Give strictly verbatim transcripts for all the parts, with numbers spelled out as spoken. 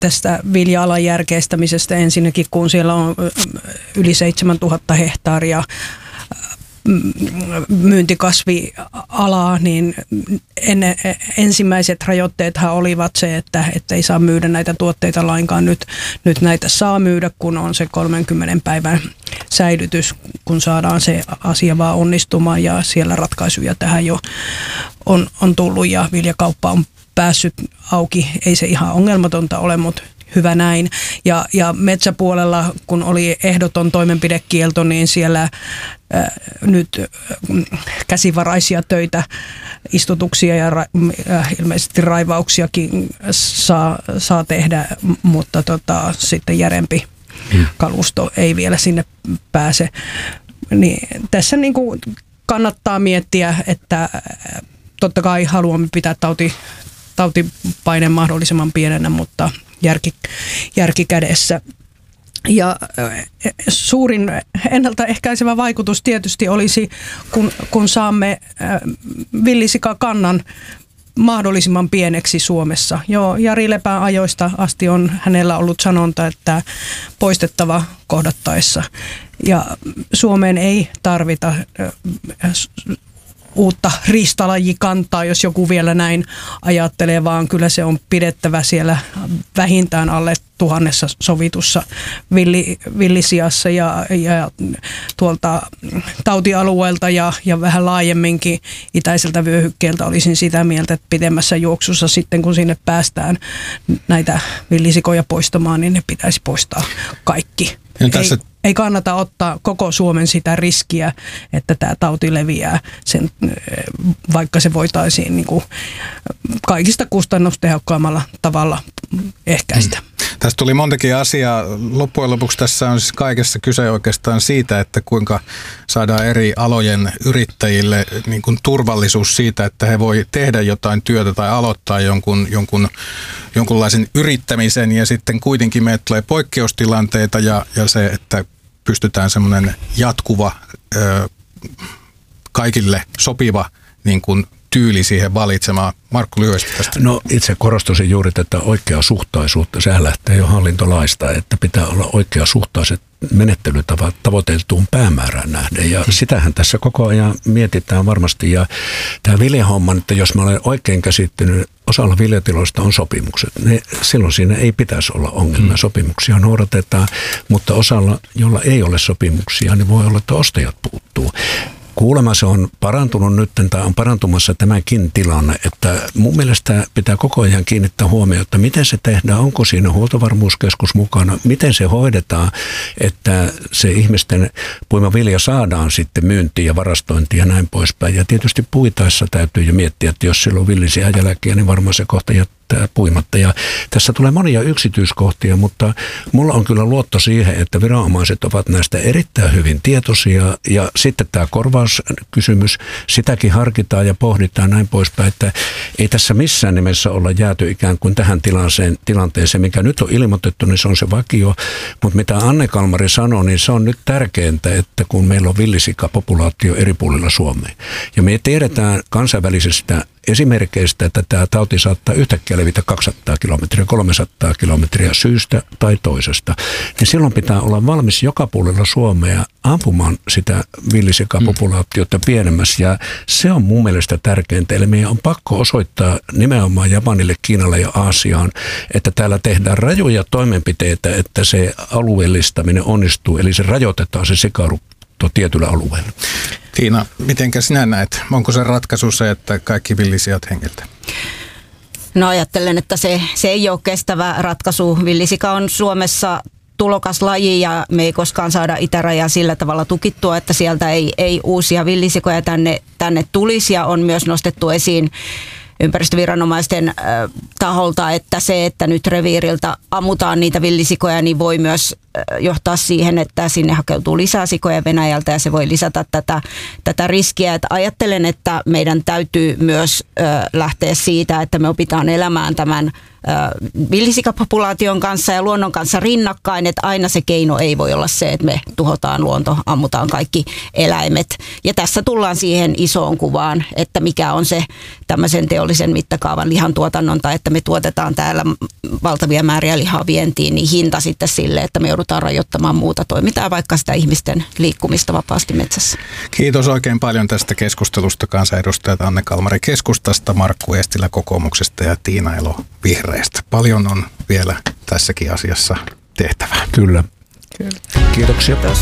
tästä vilja-alan järkeistämisestä ensinnäkin, kun siellä on yli seitsemäntuhatta hehtaaria myyntikasvialaa, niin ennen, ensimmäiset rajoitteethan olivat se, että, että ei saa myydä näitä tuotteita lainkaan. Nyt, nyt näitä saa myydä, kun on se kolmenkymmenen päivän säilytys, kun saadaan se asia vaan onnistumaan, ja siellä ratkaisuja tähän jo on, on tullut ja viljakauppa on päässyt auki. Ei se ihan ongelmatonta ole, mutta hyvä näin. Ja, ja metsäpuolella, kun oli ehdoton toimenpidekielto, niin siellä äh, nyt äh, käsivaraisia töitä, istutuksia ja ra, äh, ilmeisesti raivauksiakin saa, saa tehdä, mutta tota, sitten järempi hmm. kalusto ei vielä sinne pääse. Niin, tässä niin kuin kannattaa miettiä, että totta kai haluamme pitää tauti, tautipaineen mahdollisimman pienenä, mutta järki, järki kädessä. Ja suurin ennaltaehkäisevä vaikutus tietysti olisi, kun, kun saamme villisikakannan mahdollisimman pieneksi Suomessa. Joo, Jari Lepän ajoista asti on hänellä ollut sanonta, että poistettava kohdattaessa. Ja Suomeen ei tarvita uutta riistalajikantaa, jos joku vielä näin ajattelee, vaan kyllä se on pidettävä siellä vähintään alle tuhannessa sovitussa villi, villisijassa ja, ja tuolta tautialueelta ja, ja vähän laajemminkin itäiseltä vyöhykkeeltä olisin sitä mieltä, että pidemmässä juoksussa sitten kun sinne päästään näitä villisikoja poistamaan, niin ne pitäisi poistaa kaikki. Ei, ei kannata ottaa koko Suomen sitä riskiä, että tämä tauti leviää, sen, vaikka se voitaisiin niin kuin kaikista kustannustehokkaammalla tavalla ehkäistä. Mm. Tästä tuli montakin asiaa. Loppujen lopuksi tässä on siis kaikessa kyse oikeastaan siitä, että kuinka saadaan eri alojen yrittäjille niin kuin turvallisuus siitä, että he voi tehdä jotain työtä tai aloittaa jonkun, jonkun, jonkunlaisen yrittämisen, ja sitten kuitenkin meille tulee poikkeustilanteita ja, ja se, että pystytään semmoinen jatkuva, ö, kaikille sopiva niin kuin tyyli siihen valitsemaan. Markku, lyhyesti tästä. No itse korostusin juuri tätä oikeasuhtaisuutta. Sehän lähtee jo hallintolaista, että pitää olla oikeasuhtaiset menettelytavat tavoiteltuun päämäärään nähden. Ja sitähän tässä koko ajan mietitään varmasti. Ja tämä viljahomma, että jos mä olen oikein käsittänyt, osalla viljatiloista on sopimukset. Ne, silloin siinä ei pitäisi olla ongelmia. Sopimuksia noudatetaan, mutta osalla, jolla ei ole sopimuksia, niin voi olla, että ostajat puuttuu. Kuulemma se on parantunut nyt, tai on parantumassa tämäkin tilanne, että mun mielestä pitää koko ajan kiinnittää huomioon, että miten se tehdään, onko siinä huoltovarmuuskeskus mukana, miten se hoidetaan, että se ihmisten puima vilja saadaan sitten myyntiin ja varastointiin ja näin poispäin. Ja tietysti puitaessa täytyy jo miettiä, että jos sillä on villisiä jälkiä, niin varmaan se kohta jättää puimatta. Ja tässä tulee monia yksityiskohtia, mutta mulla on kyllä luotto siihen, että viranomaiset ovat näistä erittäin hyvin tietoisia, ja sitten tämä korvauskysymys, sitäkin harkitaan ja pohditaan näin poispäin, että ei tässä missään nimessä olla jääty ikään kuin tähän tilanteeseen, tilanteeseen, mikä nyt on ilmoitettu, niin se on se vakio, mutta mitä Anne Kalmari sanoi, niin se on nyt tärkeintä, että kun meillä on villisikapopulaatio eri puolilla Suomea, ja me tiedetään kansainvälisestä esimerkkeistä, että tämä tauti saattaa yhtäkkiä levitä kaksisataa kilometriä, kolmesataa kilometriä syystä tai toisesta, niin silloin pitää olla valmis joka puolella Suomea ampumaan sitä villisikapopulaatiota pienemmässä, ja se on mun mielestä tärkeintä. Eli meidän on pakko osoittaa nimenomaan Japanille, Kiinalle ja Aasiaan, että täällä tehdään rajoja toimenpiteitä, että se alueellistaminen onnistuu, eli se rajoitetaan se sikarutto tietyllä alueella. Tiina, mitenkä sinä näet? Onko se ratkaisu se, että kaikki villisijat hengiltä? No ajattelen, että se, se ei ole kestävä ratkaisu. Villisika on Suomessa tulokas laji ja me ei koskaan saada itärajaa sillä tavalla tukittua, että sieltä ei, ei uusia villisikoja tänne, tänne tulisi, ja on myös nostettu esiin ympäristöviranomaisten äh, taholta, että se, että nyt reviiriltä ammutaan niitä villisikoja, niin voi myös äh, johtaa siihen, että sinne hakeutuu lisää sikoja Venäjältä, ja se voi lisätä tätä, tätä riskiä. Että ajattelen, että meidän täytyy myös äh, lähteä siitä, että me opitaan elämään tämän villisikapopulaation kanssa ja luonnon kanssa rinnakkain, että aina se keino ei voi olla se, että me tuhotaan luonto, ammutaan kaikki eläimet. Ja tässä tullaan siihen isoon kuvaan, että mikä on se tämmöisen teollisen kansallisen mittakaavan lihantuotannon tai että me tuotetaan täällä valtavia määriä lihaa vientiin, niin hinta sitten sille, että me joudutaan rajoittamaan muuta toimintaa, vaikka sitä ihmisten liikkumista vapaasti metsässä. Kiitos oikein paljon tästä keskustelusta kansanedustajat Anne Kalmari keskustasta, Markku Eestilä kokoomuksesta ja Tiina Elo vihreistä. Paljon on vielä tässäkin asiassa tehtävää. Kyllä. Kyllä. Kiitoksia. Kiitos.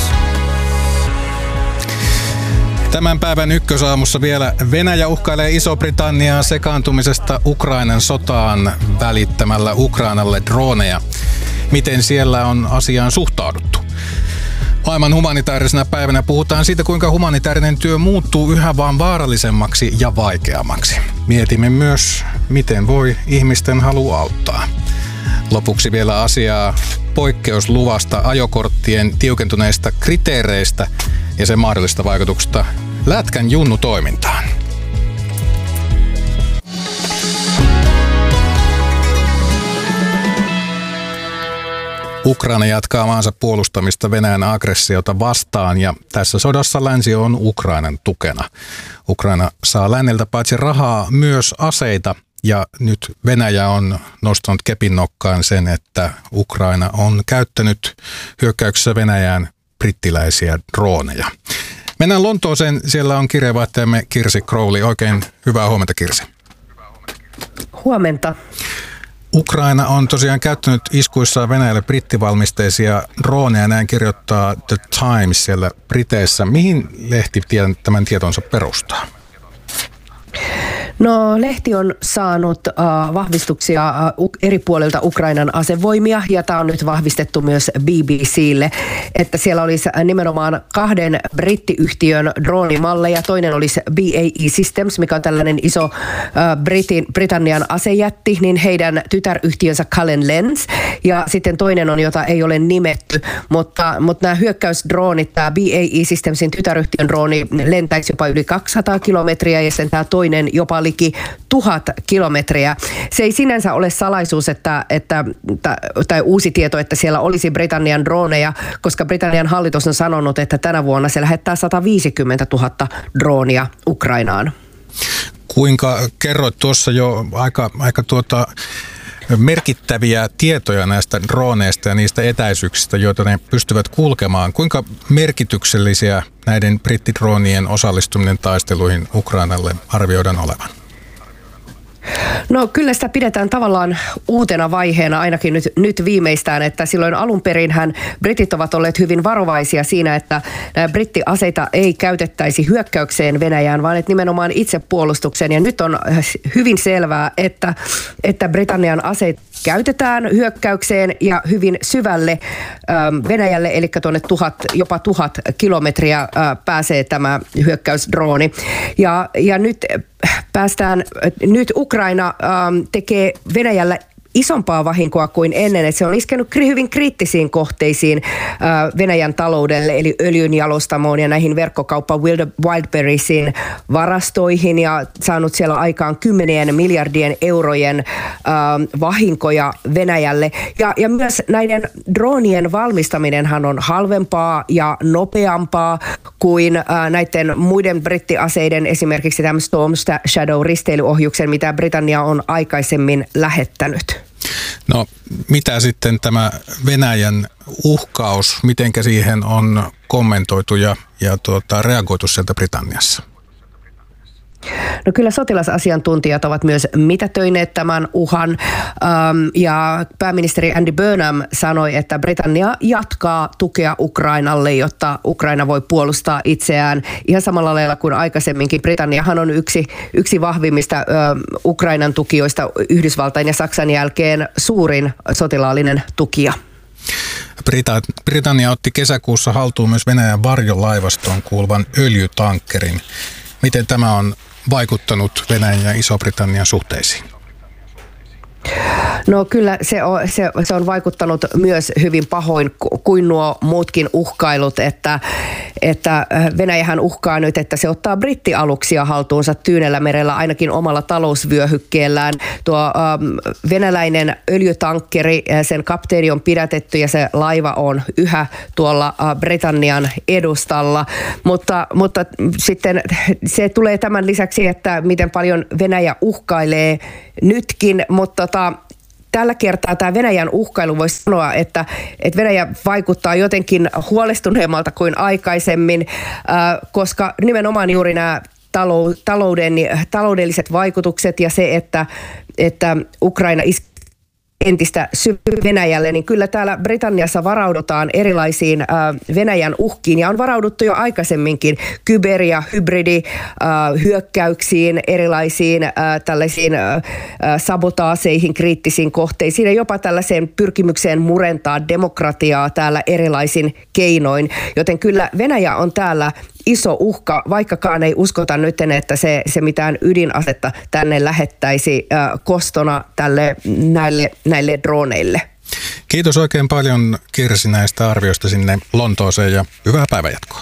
Tämän päivän ykkösaamussa vielä Venäjä uhkailee Iso-Britanniaa sekaantumisesta Ukrainan sotaan välittämällä Ukrainalle droneja. Miten siellä on asiaan suhtauduttu? Maailman humanitaarisena päivänä puhutaan siitä, kuinka humanitaarinen työ muuttuu yhä vaan vaarallisemmaksi ja vaikeammaksi. Mietimme myös, miten voi ihmisten halu auttaa. Lopuksi vielä asiaa poikkeusluvasta, ajokorttien tiukentuneista kriteereistä ja sen mahdollista vaikutuksesta lätkän junnutoimintaan. Ukraina jatkaa maansa puolustamista Venäjän aggressiota vastaan ja tässä sodassa länsi on Ukrainan tukena. Ukraina saa länneltä paitsi rahaa myös aseita ja nyt Venäjä on nostanut kepin nokkaan sen, että Ukraina on käyttänyt hyökkäyksessä Venäjään brittiläisiä drooneja. Mennään Lontooseen, siellä on kirjeenvaihtajamme Kirsi Crowley. Oikein hyvää huomenta, Kirsi. Huomenta. Ukraina on tosiaan käyttänyt iskuissaan Venäjälle brittivalmisteisia drooneja, näin kirjoittaa The Times siellä Briteissä. Mihin lehti tämän tietonsa perustaa? No, lehti on saanut uh, vahvistuksia uh, eri puolilta Ukrainan asevoimia ja tämä on nyt vahvistettu myös B B C:lle, että siellä olisi nimenomaan kahden brittiyhtiön droonimalleja. Toinen olisi B A E Systems, mikä on tällainen iso uh, Britin, Britannian asejätti, niin heidän tytäryhtiönsä Cullen Lens. Ja sitten toinen on, jota ei ole nimetty, mutta, mutta nämä hyökkäysdroonit, tämä B A E Systemsin tytäryhtiön drooni lentäisi jopa yli kaksisataa kilometriä ja sen tämä toinen jopa liki tuhat kilometriä. Se ei sinänsä ole salaisuus, että, että, tai uusi tieto, että siellä olisi Britannian droneja, koska Britannian hallitus on sanonut, että tänä vuonna se lähettää sata viisikymmentätuhatta droonia Ukrainaan. Kuinka kerroit tuossa jo aika, aika tuota merkittäviä tietoja näistä droneista ja niistä etäisyyksistä, joita ne pystyvät kulkemaan. Kuinka merkityksellisiä näiden brittidroonien osallistuminen taisteluihin Ukrainalle arvioidaan olevan? No kyllä sitä pidetään tavallaan uutena vaiheena ainakin nyt, nyt viimeistään, että silloin alun perinhän britit ovat olleet hyvin varovaisia siinä, että brittiaseita ei käytettäisi hyökkäykseen Venäjään, vaan että nimenomaan itsepuolustukseen. Ja nyt on hyvin selvää, että, että Britannian aseita käytetään hyökkäykseen ja hyvin syvälle Venäjälle, eli tuonne tuhat, jopa tuhat kilometriä pääsee tämä hyökkäysdrooni. Ja, ja nyt päästään, nyt Ukraina tekee Venäjällä isompaa vahinkoa kuin ennen, että se on iskenut hyvin kriittisiin kohteisiin Venäjän taloudelle, eli öljynjalostamoon ja näihin verkkokauppa Wildberriesin varastoihin ja saanut siellä aikaan kymmenien miljardien eurojen vahinkoja Venäjälle. Ja, ja myös näiden droonien valmistaminenhan on halvempaa ja nopeampaa kuin näiden muiden brittiaseiden, esimerkiksi tämän Storm Shadow-risteilyohjuksen, mitä Britannia on aikaisemmin lähettänyt. No, mitä sitten tämä Venäjän uhkaus, mitenkä siihen on kommentoitu ja, ja tuota, reagoitu sieltä Britanniassa? No kyllä sotilasasiantuntijat ovat myös mitätöineet tämän uhan ähm, ja pääministeri Andy Burnham sanoi, että Britannia jatkaa tukea Ukrainalle, jotta Ukraina voi puolustaa itseään ihan samalla lailla kuin aikaisemminkin. Britanniahan on yksi, yksi vahvimmista äh, Ukrainan tukijoista Yhdysvaltain ja Saksan jälkeen suurin sotilaallinen tukija. Britannia otti kesäkuussa haltuun myös Venäjän varjolaivastoon kuuluvan öljytankkerin. Miten tämä on vaikuttanut Venäjän ja Iso-Britannian suhteisiin? No kyllä se on, se, se on vaikuttanut myös hyvin pahoin kuin nuo muutkin uhkailut, että, että Venäjähän uhkaa nyt, että se ottaa brittialuksia haltuunsa Tyynellä merellä ainakin omalla talousvyöhykkeellään. Tuo ähm, venäläinen öljytankkeri, sen kapteeni on pidätetty ja se laiva on yhä tuolla äh, Britannian edustalla, mutta, mutta sitten se tulee tämän lisäksi, että miten paljon Venäjä uhkailee nytkin, mutta tota, tällä kertaa tämä Venäjän uhkailu voisi sanoa, että, että Venäjä vaikuttaa jotenkin huolestuneemmalta kuin aikaisemmin, äh, koska nimenomaan juuri nämä talouden, taloudelliset vaikutukset ja se, että, että Ukraina iskee entistä syvemmin Venäjälle, niin kyllä täällä Britanniassa varaudutaan erilaisiin äh, Venäjän uhkiin ja on varauduttu jo aikaisemminkin kyber- ja hybridihyökkäyksiin, äh, erilaisiin äh, tällaisiin äh, sabotaaseihin, kriittisiin kohteisiin ja jopa tällaiseen pyrkimykseen murentaa demokratiaa täällä erilaisin keinoin, joten kyllä Venäjä on täällä iso uhka, vaikkakaan ei uskota nyt, että se, se mitään ydinasetta tänne lähettäisi äh, kostona tälle, näille, näille droneille. Kiitos oikein paljon Kirsi näistä arvioista sinne Lontooseen ja hyvää päivänjatkoa.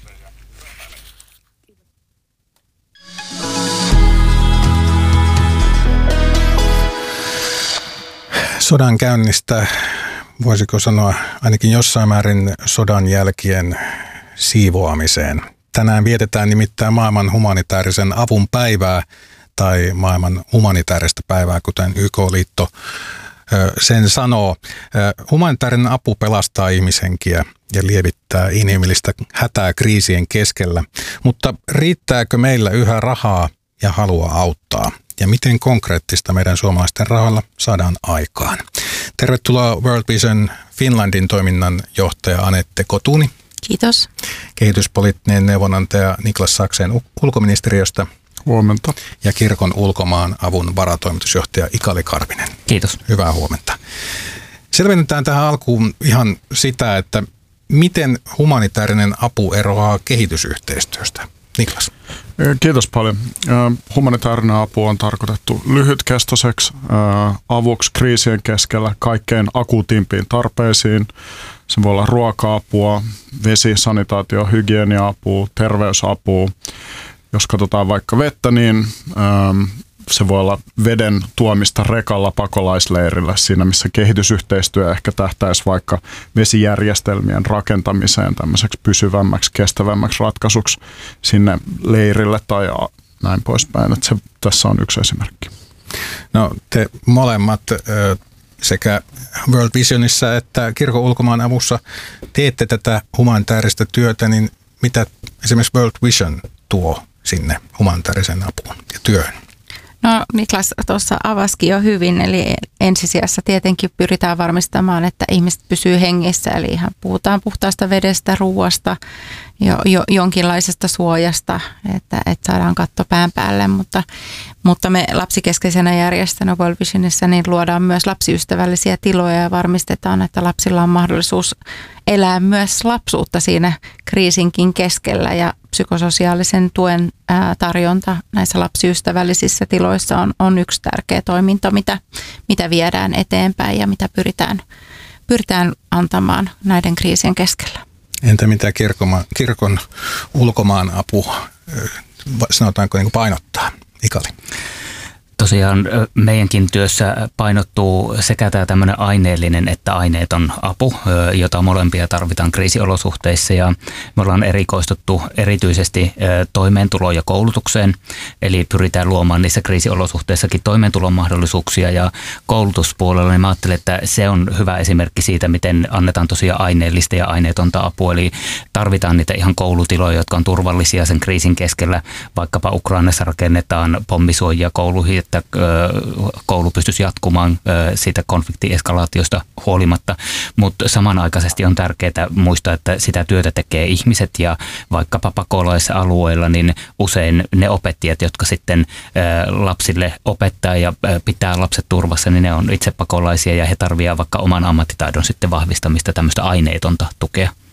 Sodan käynnistä, voisiko sanoa ainakin jossain määrin sodan jälkien siivoamiseen. Tänään vietetään nimittäin maailman humanitaarisen avun päivää tai maailman humanitaarista päivää, kuten Y K-liitto sen sanoo. Humanitaarinen apu pelastaa ihmishenkiä ja lievittää inhimillistä hätää kriisien keskellä. Mutta riittääkö meillä yhä rahaa ja halua auttaa? Ja miten konkreettista meidän suomalaisten rahoilla saadaan aikaan? Tervetuloa World Vision Finlandin toiminnan johtaja Anette Kotuni. Kiitos. Kehityspoliittinen neuvonantaja Niklas Saxen ulkoministeriöstä. Huomenta. Ja kirkon ulkomaan avun varatoimitusjohtaja Ikali Karvinen. Kiitos. Hyvää huomenta. Selvennetään tähän alkuun ihan sitä, että miten humanitaarinen apu eroaa kehitysyhteistyöstä. Niklas. Kiitos paljon. Humanitaarinen apu on tarkoitettu lyhytkestoiseksi avuksi kriisien keskellä kaikkein akuutimpiin tarpeisiin. Se voi olla ruoka-apua, vesi-, sanitaatio-, hygienia-apua, terveysapua. Jos katsotaan vaikka vettä, niin se voi olla veden tuomista rekalla pakolaisleirillä siinä, missä kehitysyhteistyö ehkä tähtäisi vaikka vesijärjestelmien rakentamiseen tämmöiseksi pysyvämmäksi, kestävämmäksi ratkaisuksi sinne leirille tai näin poispäin. Että se tässä on yksi esimerkki. No te molemmat sekä World Visionissa että kirkon ulkomaan avussa teette tätä humanitaarista työtä, niin mitä esimerkiksi World Vision tuo sinne humanitaarisen apuun ja työhön? No Niklas tuossa avasikin jo hyvin, eli ensisijassa tietenkin pyritään varmistamaan, että ihmiset pysyy hengissä, eli ihan puhutaan puhtaasta vedestä, ruoasta, jo, jo, jonkinlaisesta suojasta, että, että saadaan katto pään päälle, mutta, mutta me lapsikeskeisenä järjestönä World Visionissa niin luodaan myös lapsiystävällisiä tiloja ja varmistetaan, että lapsilla on mahdollisuus elää myös lapsuutta siinä kriisinkin keskellä ja psykososiaalisen tuen ää, tarjonta näissä lapsiystävällisissä tiloissa on, on yksi tärkeä toiminto, mitä, mitä viedään eteenpäin ja mitä pyritään, pyritään antamaan näiden kriisien keskellä. Entä mitä kirkon, kirkon ulkomaan apu, sanotaanko niin kuin painottaa? Ikali. Tosiaan meidänkin työssä painottuu sekä tämä tämmöinen aineellinen että aineeton apu, jota molempia tarvitaan kriisiolosuhteissa, ja me ollaan erikoistuttu erityisesti toimeentuloon ja koulutukseen, eli pyritään luomaan niissä kriisiolosuhteissakin toimeentulon mahdollisuuksia, ja koulutuspuolella niin mä ajattelen, että se on hyvä esimerkki siitä, miten annetaan tosiaan aineellista ja aineetonta apua, eli tarvitaan niitä ihan koulutiloja, jotka on turvallisia sen kriisin keskellä, vaikkapa Ukrainassa rakennetaan pommisuojia kouluihin, että koulu pystyisi jatkumaan siitä konfliktieskalaatiosta huolimatta, mutta samanaikaisesti on tärkeää muistaa, että sitä työtä tekee ihmiset, ja vaikkapa pakolaisalueilla niin usein ne opettajat, jotka sitten lapsille opettaa ja pitää lapset turvassa, niin ne on itse pakolaisia ja he tarvitsevat vaikka oman ammattitaidon sitten vahvistamista, tämmöistä aineetonta tukea.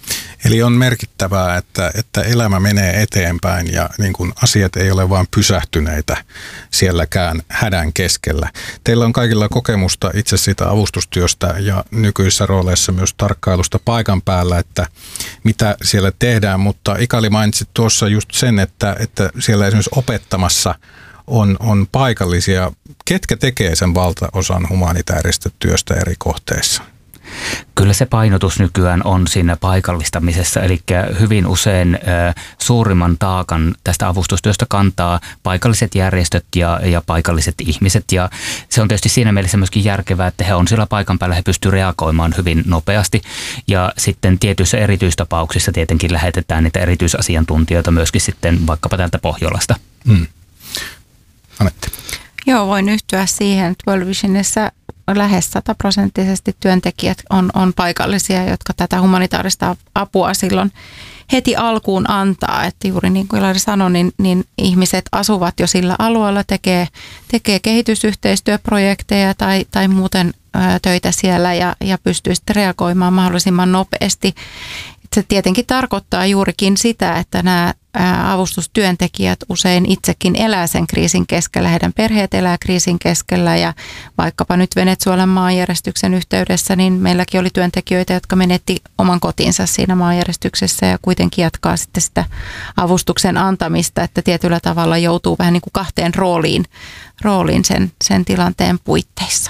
Eli on merkittävää, että, että elämä menee eteenpäin ja niin kuin asiat ei ole vain pysähtyneitä sielläkään hädän keskellä. Teillä on kaikilla kokemusta itse siitä avustustyöstä ja nykyisissä rooleissa myös tarkkailusta paikan päällä, että mitä siellä tehdään, mutta Ikali mainitsi tuossa just sen, että, että siellä esimerkiksi opettamassa on, on paikallisia. Ketkä tekee sen valtaosan humanitaarista työstä eri kohteissa? Kyllä se painotus nykyään on siinä paikallistamisessa, eli hyvin usein äh, suurimman taakan tästä avustustyöstä kantaa paikalliset järjestöt ja, ja paikalliset ihmiset. Ja se on tietysti siinä mielessä myöskin järkevää, että he on sillä paikan päällä, he pystyvät reagoimaan hyvin nopeasti. Ja sitten tietyissä erityistapauksissa tietenkin lähetetään niitä erityisasiantuntijoita myöskin sitten vaikkapa täältä Pohjolasta. Hmm. Anette. Joo, voin yhtyä siihen, että World Visionissa lähes sataprosenttisesti työntekijät on, on paikallisia, jotka tätä humanitaarista apua silloin heti alkuun antaa. Että juuri niin kuin Ilari sanoi, niin, niin ihmiset asuvat jo sillä alueella, tekee, tekee kehitysyhteistyöprojekteja tai, tai muuten ö, töitä siellä ja, ja pystyy sitten reagoimaan mahdollisimman nopeasti. Se tietenkin tarkoittaa juurikin sitä, että nämä avustustyöntekijät usein itsekin elää sen kriisin keskellä, heidän perheet elää kriisin keskellä ja vaikkapa nyt Venezuelan maanjärjestyksen yhteydessä, niin meilläkin oli työntekijöitä, jotka menetti oman kotinsa siinä maanjärjestyksessä ja kuitenkin jatkaa sitten sitä avustuksen antamista, että tietyllä tavalla joutuu vähän niin kuin kahteen rooliin, rooliin sen, sen tilanteen puitteissa.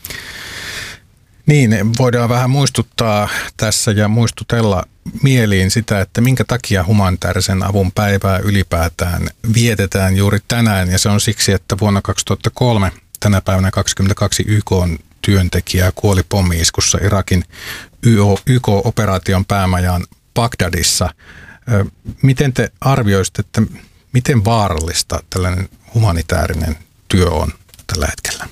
Niin, voidaan vähän muistuttaa tässä ja muistutella mieliin sitä, että minkä takia humanitaarisen avun päivää ylipäätään vietetään juuri tänään. Ja se on siksi, että vuonna kaksituhattakolme, tänä päivänä kaksikymmentäkaksi Y K:n työntekijää kuoli pommi-iskussa Irakin Y K-operaation päämajaan Bagdadissa. Miten te arvioisitte, että miten vaarallista tällainen humanitaarinen työ on tällä hetkellä?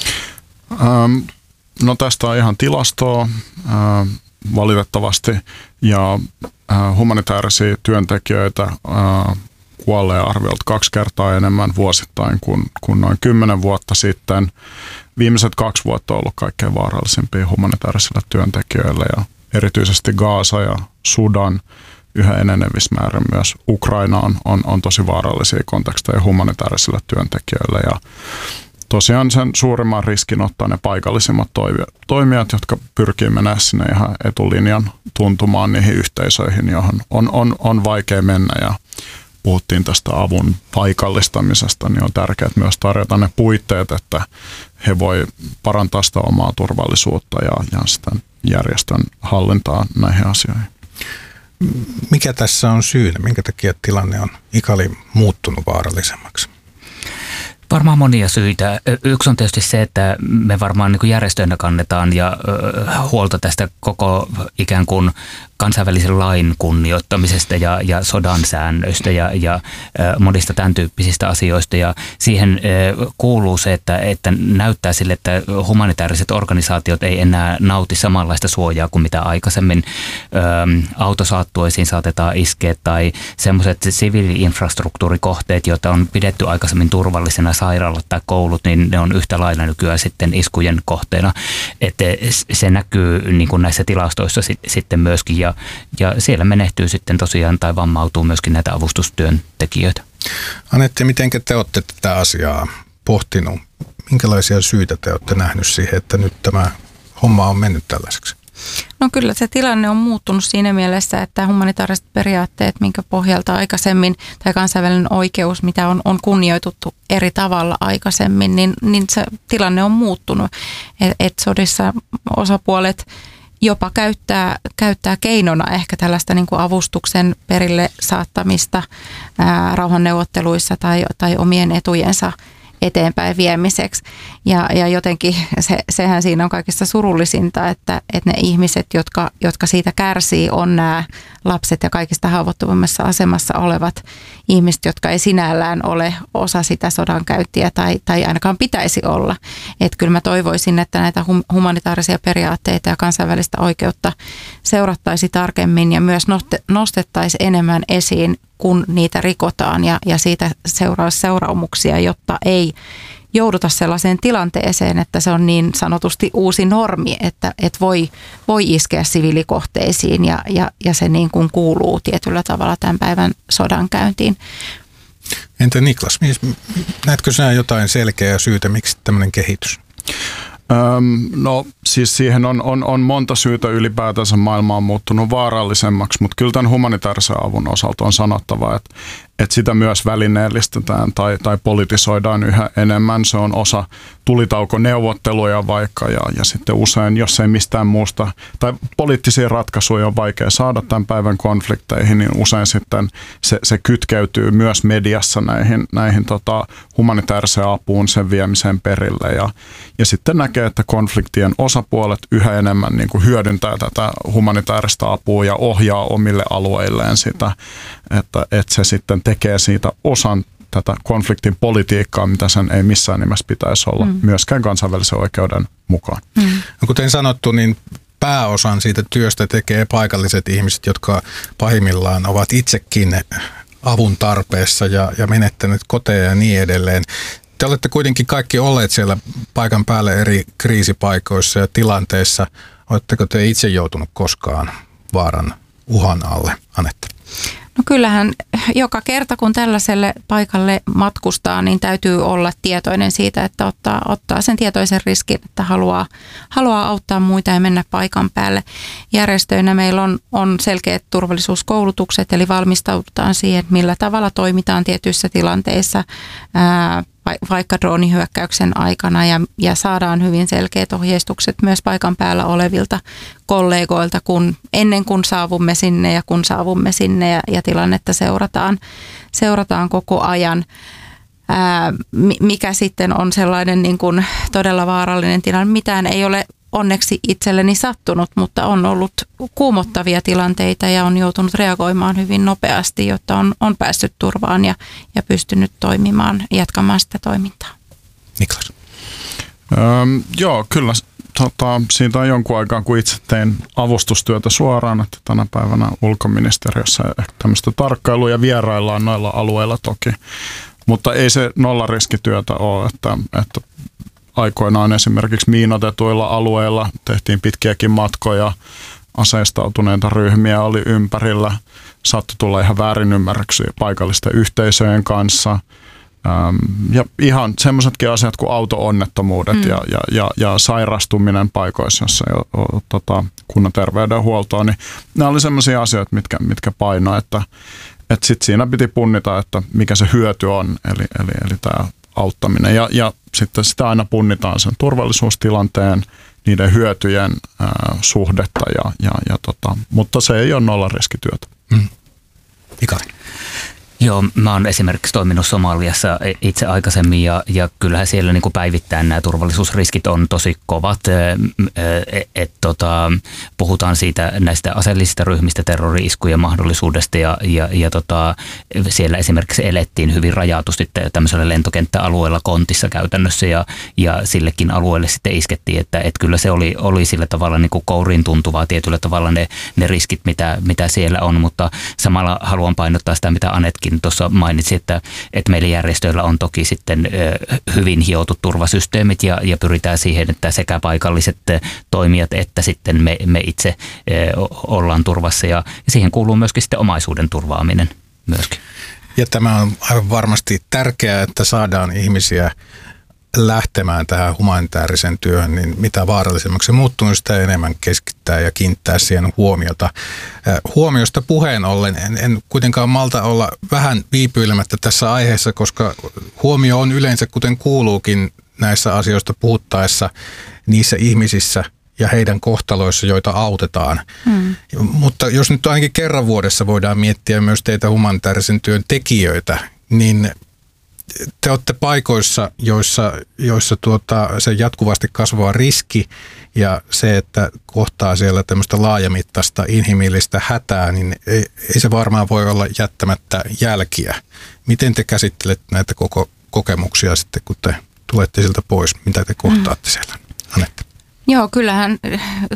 Um. No tästä on ihan tilastoa äh, valitettavasti ja äh, humanitaarisia työntekijöitä äh, kuolee arviolta kaksi kertaa enemmän vuosittain kuin, kuin noin kymmenen vuotta sitten. Viimeiset kaksi vuotta on ollut kaikkein vaarallisimpia humanitaarisille työntekijöille ja erityisesti Gaza ja Sudan yhä enenevissä määrin myös Ukraina on, on, on tosi vaarallisia konteksteja humanitaarisille työntekijöille ja tosiaan sen suurimman riskin ottaa ne paikallisimmat toimijat, jotka pyrkii mennä sinne ihan etulinjan tuntumaan niihin yhteisöihin, johon on, on, on vaikea mennä. Ja puhuttiin tästä avun paikallistamisesta, niin on tärkeää myös tarjota ne puitteet, että he voi parantaa sitä omaa turvallisuutta ja, ja sitä järjestön hallintaa näihin asioihin. Mikä tässä on syynä? Minkä takia tilanne on Ikali muuttunut vaarallisemmaksi? Varmaan monia syitä. Yksi on tietysti se, että me varmaan niin kuin järjestöinä kannetaan ja huolta tästä koko ikään kuin kansainvälisen lain kunnioittamisesta ja, ja sodan säännöistä ja, ja monista tämän tyyppisistä asioista. Ja siihen kuuluu se, että, että näyttää sille, että humanitaariset organisaatiot ei enää nauti samanlaista suojaa kuin mitä aikaisemmin. Autosaattueisiin saatetaan iskeä tai semmoiset siviili-infrastruktuurikohteet, joita on pidetty aikaisemmin turvallisena, sairaalat tai koulut, niin ne on yhtä lailla nykyään sitten iskujen kohteena. Että se näkyy niin kuin näissä tilastoissa sit, sitten myöskin ja, ja siellä menehtyy sitten tosiaan tai vammautuu myöskin näitä avustustyöntekijöitä. Anette, miten te olette tätä asiaa pohtinut? Minkälaisia syitä te olette nähnyt siihen, että nyt tämä homma on mennyt tällaiseksi? No kyllä se tilanne on muuttunut siinä mielessä, että humanitaariset periaatteet, minkä pohjalta aikaisemmin, tai kansainvälinen oikeus, mitä on, on kunnioitettu eri tavalla aikaisemmin, niin, niin se tilanne on muuttunut. Et, et sodissa osapuolet jopa käyttää, käyttää keinona ehkä tällaista niin kuin avustuksen perille saattamista ää, rauhanneuvotteluissa tai, tai omien etujensa eteenpäin viemiseksi. Ja, ja jotenkin se, sehän siinä on kaikista surullisinta, että, että ne ihmiset, jotka, jotka siitä kärsii, on nämä lapset ja kaikista haavoittuvimmassa asemassa olevat ihmiset, jotka ei sinällään ole osa sitä sodankäyntiä tai, tai ainakaan pitäisi olla. Että kyllä mä toivoisin, että näitä humanitaarisia periaatteita ja kansainvälistä oikeutta seurattaisi tarkemmin ja myös nostettaisi enemmän esiin, kun niitä rikotaan ja, ja siitä seuraa seuraamuksia, jotta ei jouduta sellaiseen tilanteeseen, että se on niin sanotusti uusi normi, että, että voi, voi iskeä siviilikohteisiin ja, ja, ja se niin kuin kuuluu tietyllä tavalla tämän päivän sodankäyntiin. Entä Niklas, näetkö sinä jotain selkeää syytä, miksi tämmöinen kehitys? Öm, no siis siihen on, on, on monta syytä ylipäätänsä. Maailma on muuttunut vaarallisemmaksi, mutta kyllä tämän humanitaarisen avun osalta on sanottava, että, että sitä myös välineellistetään tai, tai politisoidaan yhä enemmän. Se on osa tulitaukoneuvotteluja vaikka ja, ja sitten usein, jos ei mistään muusta, tai poliittisia ratkaisuja on vaikea saada tämän päivän konflikteihin, niin usein sitten se, se kytkeytyy myös mediassa näihin, näihin tota, humanitaariseen apuun, sen viemiseen perille ja, ja sitten näkee, että konfliktien osapuolet yhä enemmän niin kuin hyödyntää tätä humanitaarista apua ja ohjaa omille alueilleen sitä, että, että se sitten tekee siitä osan tätä konfliktin politiikkaa, mitä sen ei missään nimessä pitäisi olla, mm. myöskään kansainvälisen oikeuden mukaan. Mm. No, kuten sanottu, niin pääosan siitä työstä tekee paikalliset ihmiset, jotka pahimmillaan ovat itsekin avun tarpeessa ja, ja menettänyt koteja ja niin edelleen. Te olette kuitenkin kaikki olleet siellä paikan päällä eri kriisipaikoissa ja tilanteissa. Oletteko te itse joutunut koskaan vaaran uhan alle, Anette? No kyllähän joka kerta, kun tällaiselle paikalle matkustaa, niin täytyy olla tietoinen siitä, että ottaa, ottaa sen tietoisen riskin, että haluaa, haluaa auttaa muita ja mennä paikan päälle. Järjestöinä meillä on, on selkeät turvallisuuskoulutukset, eli valmistaudutaan siihen, millä tavalla toimitaan tietyissä tilanteissa, ää, vaikka droonihyökkäyksen aikana ja, ja saadaan hyvin selkeät ohjeistukset myös paikan päällä olevilta kollegoilta, kun, ennen kuin saavumme sinne ja kun saavumme sinne ja, ja tilannetta seurataan, seurataan koko ajan. Ää, mikä sitten on sellainen niin kuin todella vaarallinen tilanne, mitään ei ole onneksi itselleni sattunut, mutta on ollut kuumottavia tilanteita ja on joutunut reagoimaan hyvin nopeasti, jotta on, on päässyt turvaan ja, ja pystynyt toimimaan, jatkamaan sitä toimintaa. Niklas. Öm, joo, kyllä. Tota, siitä on jonkun aikaa, kun itse tein avustustyötä suoraan, että tänä päivänä ulkoministeriössä tämmöistä tarkkailua ja vieraillaan noilla alueilla toki. Mutta ei se nollariskityötä ole, että, että aikoinaan esimerkiksi miinotetuilla alueilla tehtiin pitkiäkin matkoja, aseistautuneita ryhmiä oli ympärillä, saattoi tulla ihan väärinymmärryksiä paikallisten yhteisöjen kanssa. Ähm, ja ihan semmoisetkin asiat kuin auto-onnettomuudet mm. ja, ja, ja, ja sairastuminen paikoissa, jossa ei ole tota, kunnon terveydenhuoltoa, niin nämä oli semmoisia asioita, mitkä, mitkä painoi, että, että sitten siinä piti punnita, että mikä se hyöty on, eli, eli, eli tämä auttaminen. Ja, ja sitten sitä aina punnitaan sen turvallisuustilanteen, niiden hyötyjen ää, suhdetta, ja, ja, ja tota, mutta se ei ole nollariskityötä. Mm. Ikari. Joo, mä oon esimerkiksi toiminut Somaliassa itse aikaisemmin ja, ja kyllähän siellä niin kuin päivittäin nämä turvallisuusriskit on tosi kovat. Et, et, tota, puhutaan siitä näistä aseellisista ryhmistä, terrori-iskujen mahdollisuudesta ja, ja, ja tota, siellä esimerkiksi elettiin hyvin rajatusti tämmöisellä lentokenttäalueella Kontissa käytännössä ja, ja sillekin alueelle sitten iskettiin, että et kyllä se oli, oli sillä tavalla niin kuin kouriin tuntuvaa tietyllä tavalla ne, ne riskit, mitä, mitä siellä on, mutta samalla haluan painottaa sitä, mitä Anetkin tuossa mainitsi, että, että meillä järjestöillä on toki sitten hyvin hiotut turvasysteemit ja, ja pyritään siihen, että sekä paikalliset toimijat että sitten me, me itse ollaan turvassa ja siihen kuuluu myöskin sitten omaisuuden turvaaminen myöskin. Ja tämä on aivan varmasti tärkeää, että saadaan ihmisiä lähtemään tähän humanitaariseen työhön, niin mitä vaarallisemmaksi se muuttuu, sitä enemmän keskittää ja kiinnittää siihen huomiota. Huomiosta puheen ollen en, en kuitenkaan malta olla vähän viipyilemättä tässä aiheessa, koska huomio on yleensä, kuten kuuluukin näissä asioista puhuttaessa, niissä ihmisissä ja heidän kohtaloissa, joita autetaan. Hmm. Mutta jos nyt ainakin kerran vuodessa voidaan miettiä myös teitä humanitaarisen työn tekijöitä, niin te olette paikoissa, joissa, joissa tuota, se jatkuvasti kasvava riski ja se, että kohtaa siellä tämmöistä laajamittaista inhimillistä hätää, niin ei, ei se varmaan voi olla jättämättä jälkiä. Miten te käsittelette näitä koko kokemuksia sitten, kun te tulette sieltä pois? Mitä te kohtaatte siellä? Anette? Joo, kyllähän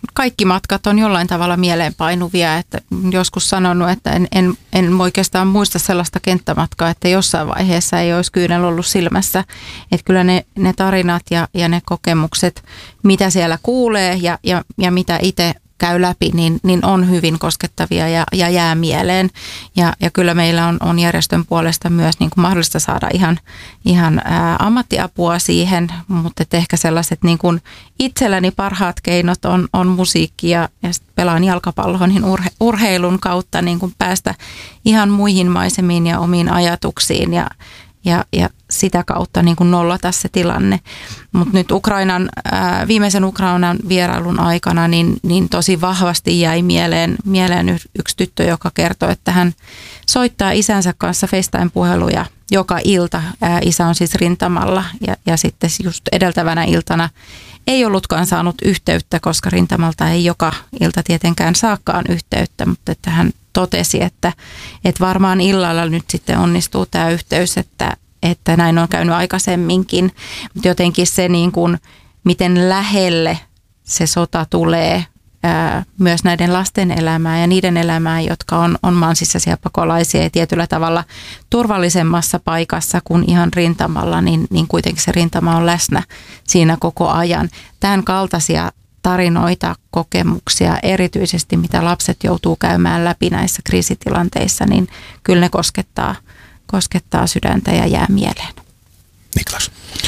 kaikki matkat on jollain tavalla mieleenpainuvia. Että joskus sanonut, että en, en, en oikeastaan muista sellaista kenttämatkaa, että jossain vaiheessa ei olisi kyynel ollut silmässä. Että kyllä ne, ne tarinat ja, ja ne kokemukset, mitä siellä kuulee ja, ja, ja mitä itse käy läpi, niin, niin on hyvin koskettavia ja, ja jää mieleen. Ja, ja kyllä meillä on, on järjestön puolesta myös niin kuin mahdollista saada ihan, ihan ää, ammattiapua siihen, mutta ehkä sellaiset niin kuin itselläni parhaat keinot on, on musiikki ja, ja pelaan jalkapalloa niin urhe, urheilun kautta niin kuin päästä ihan muihin maisemiin ja omiin ajatuksiin ja Ja, ja sitä kautta niin kuin nollata se tilanne. Mutta nyt Ukrainan, ää, viimeisen Ukrainan vierailun aikana niin, niin tosi vahvasti jäi mieleen, mieleen yksi tyttö, joka kertoi, että hän soittaa isänsä kanssa FaceTime-puheluja joka ilta. Ää, isä on siis rintamalla ja, ja sitten just edeltävänä iltana ei ollutkaan saanut yhteyttä, koska rintamalta ei joka ilta tietenkään saakaan yhteyttä, mutta että hän totesi, että, että varmaan illalla nyt sitten onnistuu tämä yhteys, että, että näin on käynyt aikaisemminkin. Mutta jotenkin se, niin kuin, miten lähelle se sota tulee ää, myös näiden lasten elämää ja niiden elämää, jotka on, on maan sisäisiä pakolaisia ja tietyllä tavalla turvallisemmassa paikassa kuin ihan rintamalla, niin, niin kuitenkin se rintama on läsnä siinä koko ajan. Tämän kaltaisia tarinoita, kokemuksia, erityisesti mitä lapset joutuu käymään läpi näissä kriisitilanteissa, niin kyllä ne koskettaa, koskettaa sydäntä ja jää mieleen. Niklas.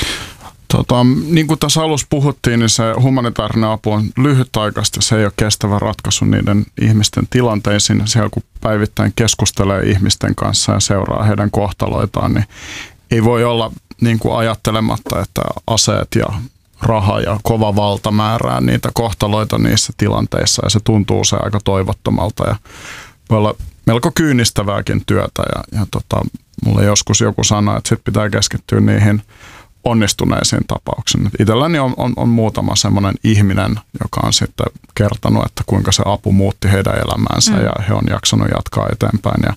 Tota, niin kuin tässä alussa puhuttiin, niin se humanitaarinen apu on lyhytaikaista. Se ei ole kestävä ratkaisu niiden ihmisten tilanteisiin. Siellä kun päivittäin keskustelee ihmisten kanssa ja seuraa heidän kohtaloitaan, niin ei voi olla niin kuin ajattelematta, että aseet ja raha ja kova valta määrää niitä kohtaloita niissä tilanteissa ja se tuntuu se aika toivottomalta ja voi olla melko kyynistävääkin työtä ja, ja tota, mulle joskus joku sanoi, että sit pitää keskittyä niihin onnistuneisiin tapauksiin. Itselläni on, on, on muutama semmoinen ihminen, joka on sitten kertonut, että kuinka se apu muutti heidän elämäänsä mm. ja he on jaksanut jatkaa eteenpäin ja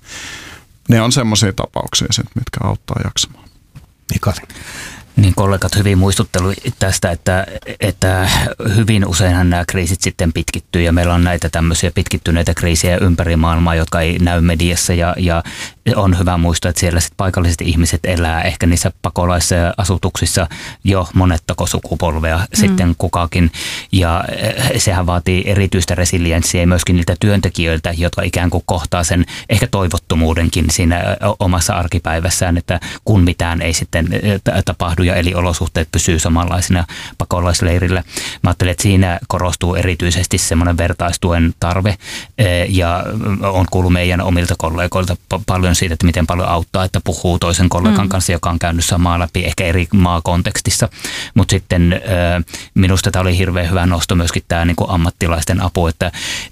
ne on semmoisia tapauksia sit, mitkä auttaa jaksamaan. Nikari. Niin kollegat hyvin muistuttelu tästä, että, että hyvin useinhan nämä kriisit sitten pitkittyy ja meillä on näitä tämmöisiä pitkittyneitä kriisejä ympäri maailmaa, jotka ei näy mediassa ja, ja on hyvä muistaa, että siellä sitten paikalliset ihmiset elää ehkä niissä pakolaisasutuksissa jo monettako sukupolvea mm. sitten kukakin ja sehän vaatii erityistä resilienssiä ja myöskin niiltä työntekijöiltä, jotka ikään kuin kohtaa sen ehkä toivottomuudenkin siinä omassa arkipäivässään, että kun mitään ei sitten tapahdu ja eliolosuhteet pysyy samanlaisina pakolaisleirillä. Mä ajattelen, että siinä korostuu erityisesti semmoinen vertaistuen tarve ja on kuullut meidän omilta kollegoilta paljon siitä, että miten paljon auttaa, että puhuu toisen kollegan mm. kanssa, joka on käynyt samaa läpi, ehkä eri maakontekstissa. Mutta sitten minusta tämä oli hirveän hyvä nosto myöskin tämä niin kuin ammattilaisten apu, että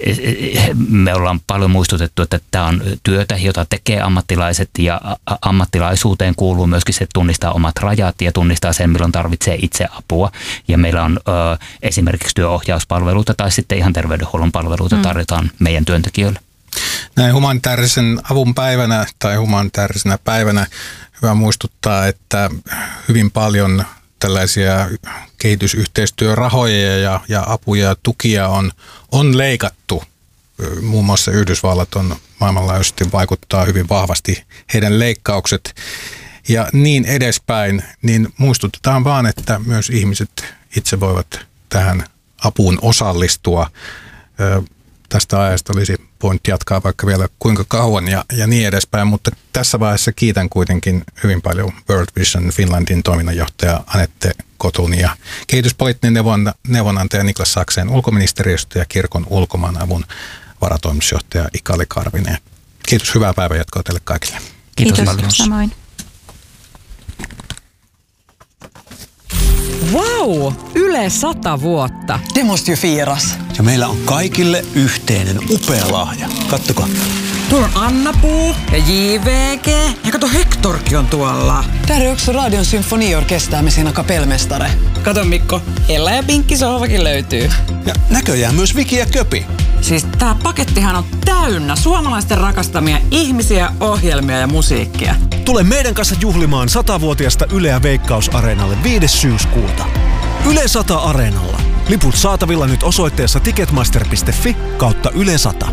me ollaan paljon muistutettu, että tämä on työtä, jota tekee ammattilaiset ja ammattilaisuuteen kuuluu myöskin se, että tunnistaa omat rajat ja tunnistaa sen, milloin tarvitsee itse apua. Ja meillä on ö, esimerkiksi työohjauspalveluita tai sitten ihan terveydenhuollon palveluita tarjotaan mm. meidän työntekijöille. Näin humanitaarisen avun päivänä tai humanitaarisena päivänä hyvä muistuttaa, että hyvin paljon tällaisia kehitysyhteistyörahoja ja, ja apuja ja tukia on, on leikattu. Muun muassa Yhdysvallat on maailmanlaajuisesti vaikuttaa hyvin vahvasti heidän leikkaukset ja niin edespäin, niin muistutetaan vaan, että myös ihmiset itse voivat tähän apuun osallistua. Tästä ajasta olisi pointti jatkaa vaikka vielä kuinka kauan ja, ja niin edespäin, mutta tässä vaiheessa kiitän kuitenkin hyvin paljon World Vision Finlandin toiminnanjohtaja Anette Kotun ja kehityspoliittinen neuvonantaja Niklas Sakseen ulkoministeriöstä ja kirkon ulkomaanavun varatoimitusjohtaja Ikali Karvinen. Kiitos, hyvää päivänjatkoa teille kaikille. Kiitos, Kiitos paljon. Samoin. Wow! Yle sata vuotta. Det måste ju firas. Ja meillä on kaikille yhteinen upea lahja. Kattokaa. Tuolla on Anna-Puu ja J V G. Ja kato, Hektorkin on tuolla. Där är också Radion symfoniorkester med sina kapellmästare. Kato Mikko, Ella ja Pinkki sohvakin löytyy. Ja näköjään myös Viki ja Köpi. Siis tää pakettihan on täynnä suomalaisten rakastamia ihmisiä, ohjelmia ja musiikkia. Tule meidän kanssa juhlimaan satavuotiasta Yle ja Veikkaus-areenalle viides syyskuuta. Yle sata Areenalla. Liput saatavilla nyt osoitteessa ticketmaster piste fi kautta Yle sata.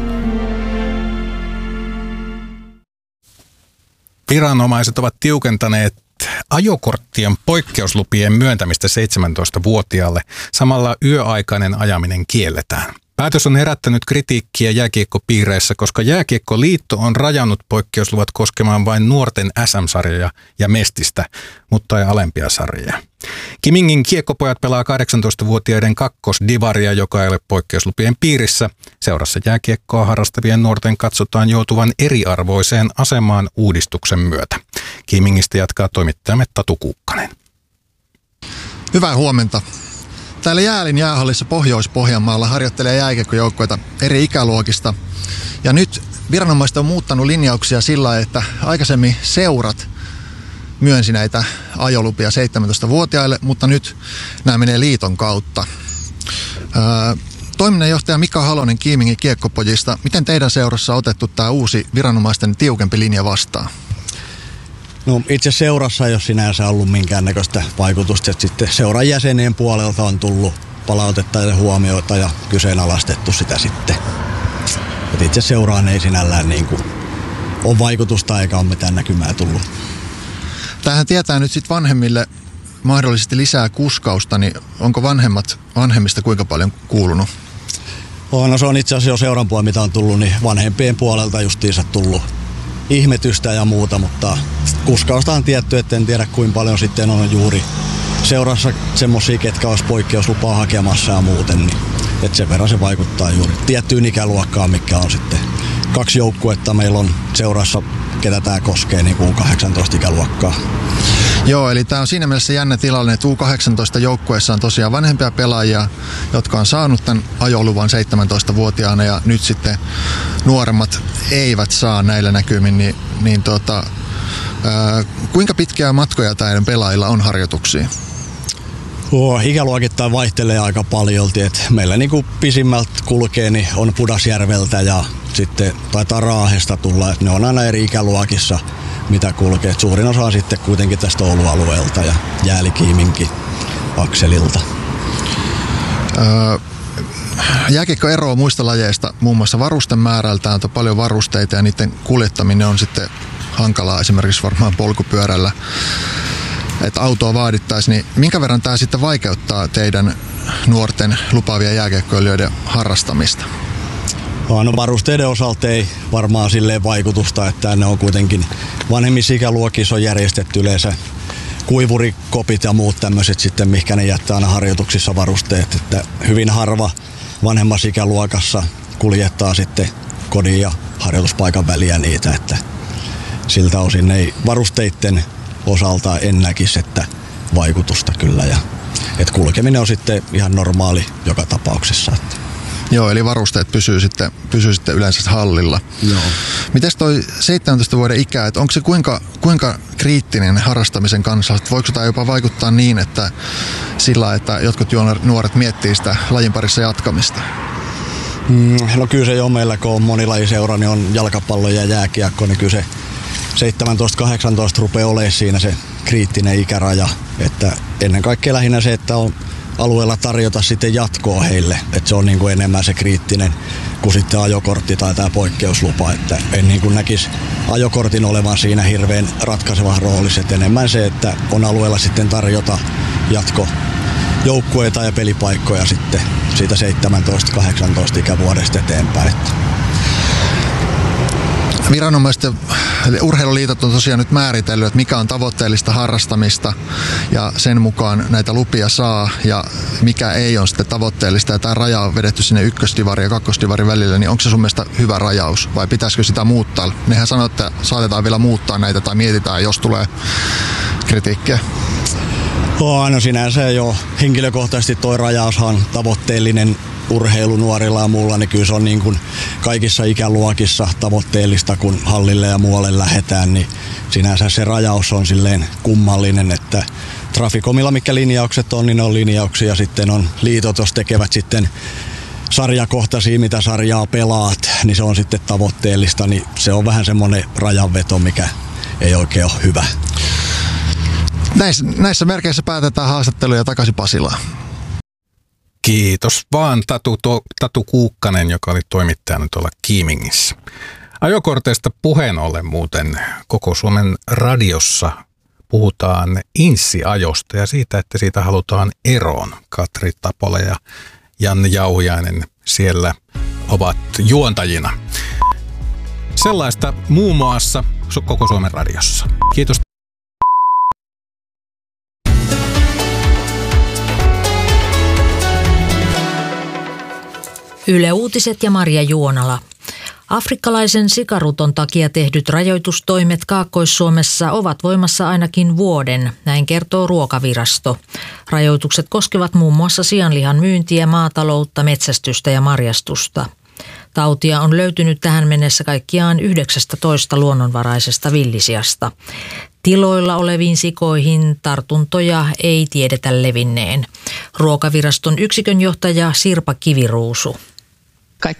Viranomaiset ovat tiukentaneet ajokorttien poikkeuslupien myöntämistä seitsemäntoistavuotiaalle. Samalla yöaikainen ajaminen kielletään. Päätös on herättänyt kritiikkiä jääkiekkopiireissä, koska Jääkiekkoliitto on rajannut poikkeusluvat koskemaan vain nuorten äs äm-sarjoja ja Mestistä, mutta ei alempia sarjoja. Kimingin kiekkopojat pelaa kahdeksantoistavuotiaiden kakkosdivaria, joka ei ole poikkeuslupien piirissä. Seurassa jääkiekkoa harrastavien nuorten katsotaan joutuvan eriarvoiseen asemaan uudistuksen myötä. Kimingistä jatkaa toimittajamme Tatu Kuukkanen. Hyvää huomenta. Täällä Jäälin jäähallissa Pohjois-Pohjanmaalla harjoittelee jääkiekkojoukkoita eri ikäluokista. Ja nyt viranomaiset on muuttanut linjauksia sillä, että aikaisemmin seurat myönsi näitä ajolupia seitsemäntoistavuotiaille, mutta nyt nämä menee liiton kautta. Öö, toiminnanjohtaja Mika Halonen Kimingin kiekkopojista, miten teidän seurassa on otettu tämä uusi viranomaisten tiukempi linja vastaan? No itse seurassa ei ole sinänsä ollut minkäännäköistä vaikutusta, että sitten seuran jäsenien puolelta on tullut palautetta ja huomioita ja kyseenalaistettu sitä sitten. Et itse seuraan ei sinällään niin kuin ole vaikutusta eikä ole mitään näkymää tullut. Tämähän tietää nyt sitten vanhemmille mahdollisesti lisää kuskausta, niin onko vanhemmat vanhemmista kuinka paljon kuulunut? Oh, no se on itse asiassa jo seuran puolella, mitä on tullut, niin vanhempien puolelta justiinsa tullut ihmetystä ja muuta, mutta kuskausta on tietty, että en tiedä kuinka paljon sitten on juuri seurassa semmosia, ketkä olisi poikkeuslupaa hakemassa ja muuten, niin että sen verran se vaikuttaa juuri tiettyyn ikäluokkaan, mikä on sitten kaksi joukkuetta meillä on seurassa, ketä tämä koskee, niin U kahdeksantoista ikäluokkaa. Joo, eli tämä on siinä mielessä jännä tilanne, että U kahdeksantoista joukkueessa on tosiaan vanhempia pelaajia, jotka on saanut tämän ajoluvan seitsemäntoistavuotiaana ja nyt sitten nuoremmat eivät saa näillä näkymin, niin, niin tota, ää, kuinka pitkiä matkoja näiden pelaajilla on harjoituksia? Oh, ikäluokittain vaihtelee aika paljolti, että meillä niinku pisimmältä kulkee niin on Pudasjärveltä ja sitten taitaa Raahesta tulla, että ne on aina eri ikäluokissa mitä kulkee. Et suurin osa on sitten kuitenkin tästä Oulu-alueelta ja Jääli-Kiiminki akselilta. Öö, jääkiekko eroaa muista lajeista muun muassa varusten määrältään, on paljon varusteita ja niiden kuljettaminen on sitten hankalaa esimerkiksi varmaan polkupyörällä, että autoa vaadittaisiin, niin minkä verran tämä sitten vaikeuttaa teidän nuorten lupaavien jääkiekkoilijoiden harrastamista? No varusteiden osalta ei varmaan silleen vaikutusta, että ne on kuitenkin vanhemmissa ikäluokissa on järjestetty yleensä kuivurikopit ja muut tämmöiset sitten, mihinkä ne jättää aina harjoituksissa varusteet, että hyvin harva vanhemmassa ikäluokassa kuljettaa sitten kodin ja harjoituspaikan väliä niitä, että siltä osin ei varusteiden osalta en näkisi, että vaikutusta kyllä ja että kulkeminen on sitten ihan normaali joka tapauksessa. Että. Joo, eli varusteet pysyy sitten, pysyy sitten yleensä hallilla. Joo. Mites toi seitsemäntoista vuoden ikä, että onko se kuinka, kuinka kriittinen harrastamisen kanssa? Voiko tämä jopa vaikuttaa niin, että sillä, että jotkut nuoret miettii sitä lajin parissa jatkamista? Mm, no kyllä se jo meillä, kun on monilajiseura, niin on jalkapallo ja jääkiekko, niin kyllä se seitsemäntoista kahdeksantoista rupeaa olemaan siinä se kriittinen ikäraja. Että ennen kaikkea lähinnä se, että on alueella tarjota sitten jatkoa heille, että se on niin kuin enemmän se kriittinen kuin sitten ajokortti tai tämä poikkeuslupa, että en niin kuin näkisi ajokortin olevan siinä hirveän ratkaiseva roolissa, että enemmän se, että on alueella sitten tarjota jatko joukkueita ja pelipaikkoja sitten siitä seitsemäntoista kahdeksantoista ikävuodesta eteenpäin. Viranomaiset ja urheiluliitot on tosiaan nyt määritellyt, että mikä on tavoitteellista harrastamista ja sen mukaan näitä lupia saa ja mikä ei ole sitten tavoitteellista ja tämä raja on vedetty sinne ykkösdivari ja kakkosdivari välillä, niin onko se sun mielestä hyvä rajaus vai pitäisikö sitä muuttaa? Nehän sanoo, että saatetaan vielä muuttaa näitä tai mietitään, jos tulee kritiikkiä. Oh, no sinänsä jo henkilökohtaisesti toi rajaushan on tavoitteellinen urheilu nuorilla ja muulla, niin kyllä se on niin kuin kaikissa ikäluokissa tavoitteellista, kun hallille ja muualle lähdetään, niin sinänsä se rajaus on silleen kummallinen, että Traficomilla mikä linjaukset on, niin ne on linjauksia ja sitten on liitot, jos tekevät sitten sarjakohtaisia, mitä sarjaa pelaat, niin se on sitten tavoitteellista, niin se on vähän semmoinen rajanveto, mikä ei oikein ole hyvä. Näissä, näissä merkeissä päätetään haastatteluja takaisin Pasilaan. Kiitos vaan Tatu, to, Tatu Kuukkanen, joka oli toimittajana tuolla Kiimingissä. Ajokorteista puheen ollen muuten koko Suomen radiossa puhutaan inssiajosta ja siitä, että siitä halutaan eroon. Katri Tapola ja Janne Jauhiainen siellä ovat juontajina. Sellaista muun muassa koko Suomen radiossa. Kiitos. Yle Uutiset ja Marja Juonala. Afrikkalaisen sikaruton takia tehdyt rajoitustoimet Kaakkois-Suomessa ovat voimassa ainakin vuoden, näin kertoo Ruokavirasto. Rajoitukset koskevat muun muassa sianlihan myyntiä, maataloutta, metsästystä ja marjastusta. Tautia on löytynyt tähän mennessä kaikkiaan yhdeksäntoista luonnonvaraisesta villisiasta. Tiloilla oleviin sikoihin tartuntoja ei tiedetä levinneen. Ruokaviraston yksikönjohtaja Sirpa Kiviruusu.